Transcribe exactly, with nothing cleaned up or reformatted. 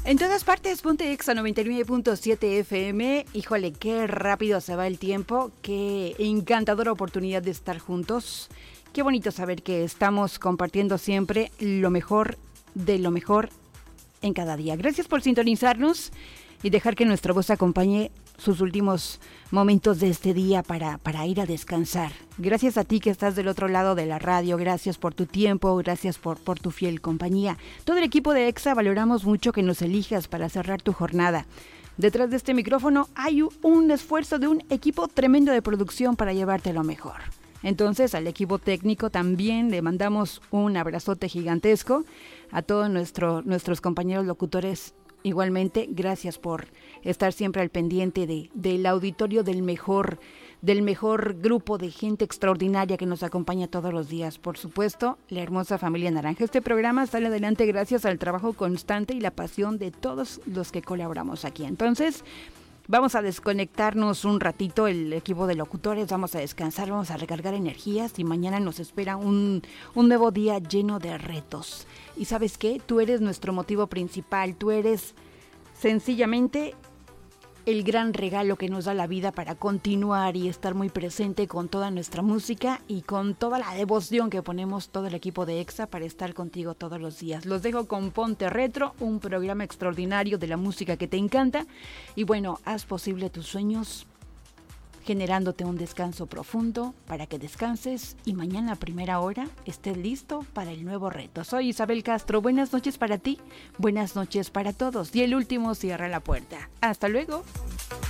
En todas partes, ponte Exa noventa y nueve punto siete F M. Híjole, qué rápido se va el tiempo. Qué encantadora oportunidad de estar juntos. Qué bonito saber que estamos compartiendo siempre lo mejor de lo mejor en cada día. Gracias por sintonizarnos y dejar que nuestra voz acompañe sus últimos momentos de este día para, para ir a descansar. Gracias a ti que estás del otro lado de la radio, gracias por tu tiempo, gracias por, por tu fiel compañía. Todo el equipo de Exa valoramos mucho que nos elijas para cerrar tu jornada. Detrás de este micrófono hay un esfuerzo de un equipo tremendo de producción para llevarte lo mejor. Entonces, al equipo técnico también le mandamos un abrazote gigantesco. A todos nuestro, nuestros compañeros locutores, igualmente, gracias por estar siempre al pendiente de, del auditorio del mejor, del mejor grupo de gente extraordinaria que nos acompaña todos los días. Por supuesto, la hermosa familia Naranja. Este programa sale adelante gracias al trabajo constante y la pasión de todos los que colaboramos aquí. Entonces, vamos a desconectarnos un ratito, el equipo de locutores, vamos a descansar, vamos a recargar energías y mañana nos espera un, un nuevo día lleno de retos. Y ¿sabes qué? Tú eres nuestro motivo principal, tú eres sencillamente el gran regalo que nos da la vida para continuar y estar muy presente con toda nuestra música y con toda la devoción que ponemos todo el equipo de Exa para estar contigo todos los días. Los dejo con Ponte Retro, un programa extraordinario de la música que te encanta. Y bueno, haz posible tus sueños generándote un descanso profundo para que descanses y mañana a primera hora estés listo para el nuevo reto. Soy Isabel Castro, buenas noches para ti, buenas noches para todos y el último cierra la puerta. Hasta luego.